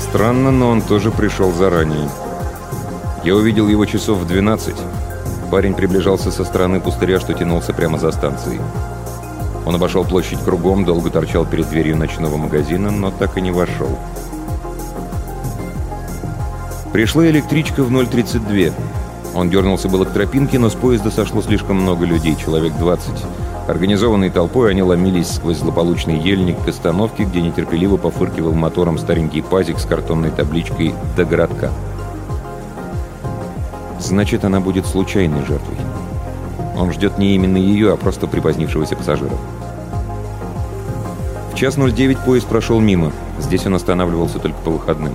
Странно, но он тоже пришел заранее. Я увидел его часов в 12. Парень приближался со стороны пустыря, что тянулся прямо за станцией. Он обошел площадь кругом, долго торчал перед дверью ночного магазина, но так и не вошел. Пришла электричка в 0:32. Он дернулся было к тропинке, но с поезда сошло слишком много людей, человек 20. Организованной толпой они ломились сквозь злополучный ельник к остановке, где нетерпеливо пофыркивал мотором старенький пазик с картонной табличкой «До городка». Значит, она будет случайной жертвой. Он ждет не именно ее, а просто припозднившегося пассажира. В 1:09 поезд прошел мимо. Здесь он останавливался только по выходным.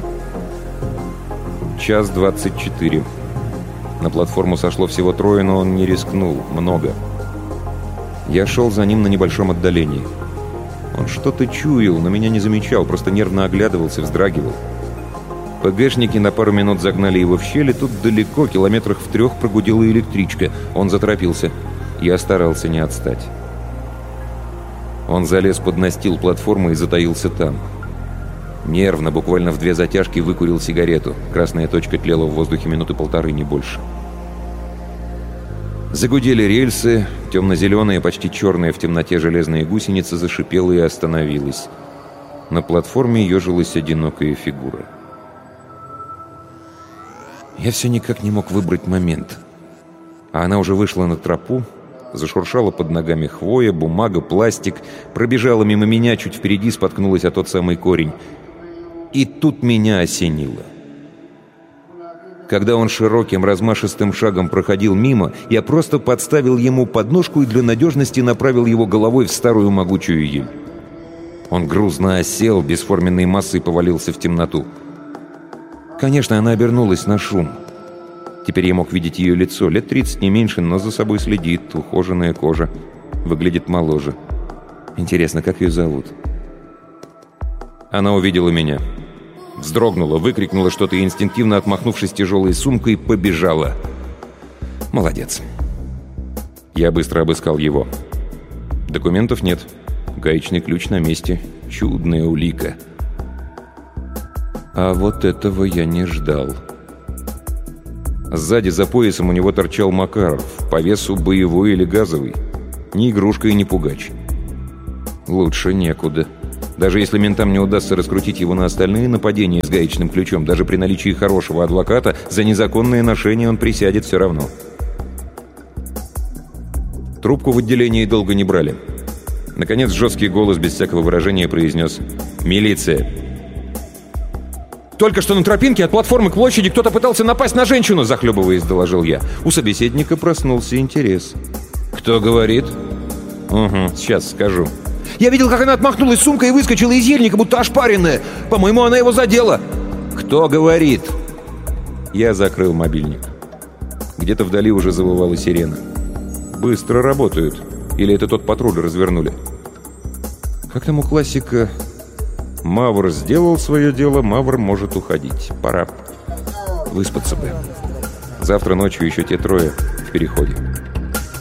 1:24. На платформу сошло всего 3, но он не рискнул. Много. Я шел за ним на небольшом отдалении. Он что-то чуял, но меня не замечал, просто нервно оглядывался, вздрагивал. ПГшники на пару минут загнали его в щель, и тут далеко, километрах в 3, прогудела электричка. Он заторопился. Я старался не отстать. Он залез под настил платформы и затаился там. Нервно, буквально в 2 затяжки, выкурил сигарету. Красная точка тлела в воздухе минуты 1,5, не больше. Загудели рельсы, темно-зеленые, почти черные в темноте железная гусеница зашипела и остановилась. На платформе ежилась одинокая фигура. Я все никак не мог выбрать момент. А она уже вышла на тропу, зашуршала под ногами хвоя, бумага, пластик, пробежала мимо меня, чуть впереди споткнулась о тот самый корень. И тут меня осенило. Когда он широким, размашистым шагом проходил мимо, я просто подставил ему подножку и для надежности направил его головой в старую могучую ель. Он грузно осел, бесформенной массой повалился в темноту. Конечно, она обернулась на шум. Теперь я мог видеть ее лицо. Лет 30, не меньше, но за собой следит. Ухоженная кожа. Выглядит моложе. Интересно, как ее зовут? Она увидела меня. Вздрогнула, выкрикнула что-то и, инстинктивно отмахнувшись тяжелой сумкой, побежала. Молодец. Я быстро обыскал его. Документов нет. Гаечный ключ на месте. Чудная улика. А вот этого я не ждал. Сзади за поясом у него торчал Макаров. По весу боевой или газовый. Ни игрушка и ни пугач. Лучше некуда. Даже если ментам не удастся раскрутить его на остальные нападения с гаечным ключом, даже при наличии хорошего адвоката, за незаконное ношение он присядет все равно. Трубку в отделении долго не брали. Наконец, жесткий голос без всякого выражения произнес: «Милиция!» «Только что на тропинке от платформы к площади кто-то пытался напасть на женщину!» — захлебываясь, доложил я. У собеседника проснулся интерес. «Кто говорит?» «Угу, сейчас скажу». «Я видел, как она отмахнулась сумкой и выскочила из ельника, будто ошпаренная. По-моему, она его задела». «Кто говорит?» Я закрыл мобильник. Где-то вдали уже завывала сирена. «Быстро работают. Или это тот патруль развернули?» Как там у классика? «Мавр сделал свое дело, Мавр может уходить. Пора выспаться бы. Завтра ночью еще те 3 в переходе».